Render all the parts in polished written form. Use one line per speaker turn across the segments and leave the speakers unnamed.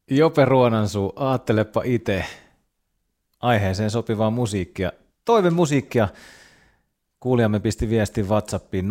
Jope Ruonansuu, aattelepa itse aiheeseen sopivaa musiikkia. Toivemusiikkia. Kuulijamme pisti viestin WhatsAppiin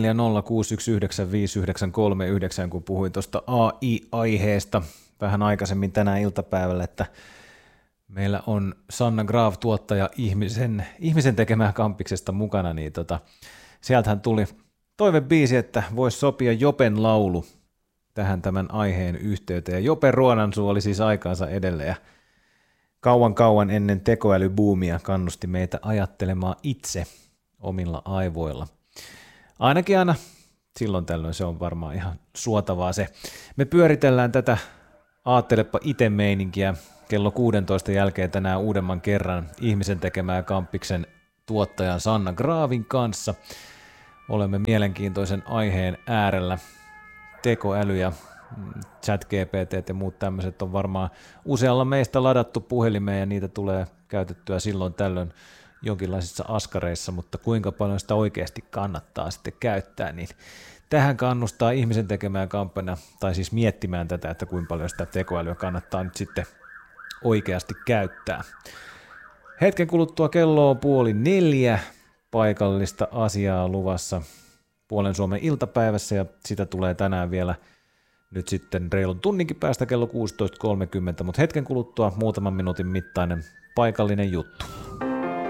0406195939, kun puhuin tuosta AI-aiheesta vähän aikaisemmin tänään iltapäivällä, että meillä on Sanna Graaf, tuottaja ihmisen tekemää Kampiksesta mukana, niin sieltähän tuli toivebiisi, että voisi sopia Jopen laulu tähän tämän aiheen yhteyteen. Ja Jope Ruonansuu oli siis aikaansa edelleen ja kauan ennen tekoälybuumia kannusti meitä ajattelemaan itse omilla aivoilla. Ainakin aina silloin tällöin se on varmaan ihan suotavaa se. Me pyöritellään tätä aattelepa ite meininkiä kello 16 jälkeen tänään uudemman kerran ihmisen tekemää Kampiksen tuottajan Sanna Graavin kanssa. Olemme mielenkiintoisen aiheen äärellä. Tekoäly ja ChatGPT ja muut tämmöiset on varmaan usealla meistä ladattu puhelimeen ja niitä tulee käytettyä silloin tällöin jonkinlaisissa askareissa, mutta kuinka paljon sitä oikeasti kannattaa sitten käyttää, niin tähän kannustaa ihmisen tekemään kampanja, tai siis miettimään tätä, että kuinka paljon sitä tekoälyä kannattaa nyt sitten oikeasti käyttää. Hetken kuluttua kello on 3:30, paikallista asiaa luvassa puolen Suomen iltapäivässä, ja sitä tulee tänään vielä nyt sitten reilun tunninkin päästä kello 16.30, mutta hetken kuluttua muutaman minuutin mittainen paikallinen juttu.